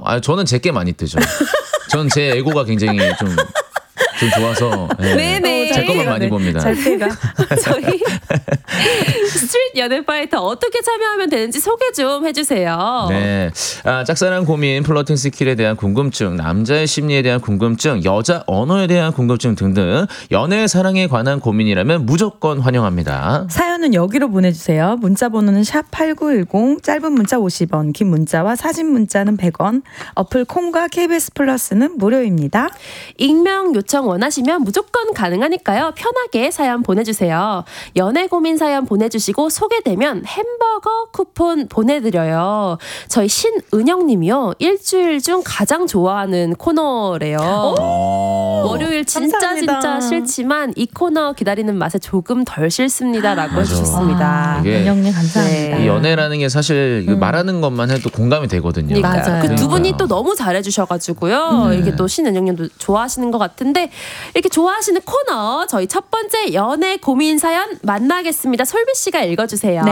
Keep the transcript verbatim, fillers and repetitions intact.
아, 저는 제게 많이 뜨죠. 전 제 에고가 굉장히 좀, 좀 좋아서 네. 네네. 제 것만 많이 봅니다. 잘 때가. 저희 스트릿 연애 파이터 어떻게 참여하면 되는지 소개 좀 해주세요. 네, 아, 짝사랑 고민, 플러팅 스킬에 대한 궁금증, 남자의 심리에 대한 궁금증, 여자 언어에 대한 궁금증 등등 연애 사랑에 관한 고민이라면 무조건 환영합니다. 사연은 여기로 보내주세요. 문자 번호는 샵 팔구일공, 짧은 문자 오십 원, 긴 문자와 사진 문자는 백 원, 어플 콩과 케이비에스 플러스는 무료입니다. 익명 요청 원하시면 무조건 가능하니까요. 편하게 사연 보내주세요. 연애 고민 사연 보내주시고 소개되면 햄버거 쿠폰 보내드려요. 저희 신은영님이요. 일주일 중 가장 좋아하는 코너래요. 월요일 진짜 감사합니다. 진짜 싫지만 이 코너 기다리는 맛에 조금 덜 싫습니다. 라고 해주셨습니다. 이게 은영님 감사합니다. 이 연애라는 게 사실 음. 말하는 것만 해도 공감이 되거든요. 그러니까요. 그 두 분이 또 너무 잘해주셔가지고요. 음. 이게 또 신은영님도 좋아하시는 것 같은데 이렇게 좋아하시는 코너 저희 첫 번째 연애 고민 사연 만나겠습니다. 솔비 씨가 읽어주세요. 네.